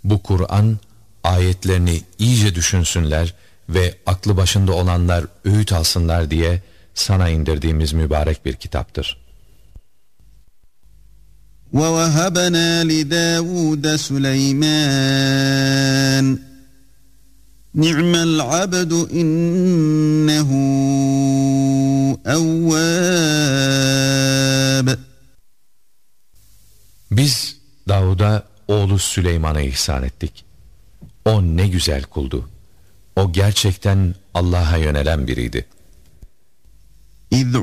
Bu Kur'an ayetlerini iyice düşünsünler ve aklı başında olanlar öğüt alsınlar diye sana indirdiğimiz mübarek bir kitaptır. وَوَهَبْنَا لِدَاوُودَ سُلَيْمَانَ نِعْمَ الْعَبْدُ إِنَّهُ أَوَّابٌ. Biz Davud'a oğlu Süleyman'a ihsan ettik. O ne güzel kuldu. O gerçekten Allah'a yönelen biriydi. İz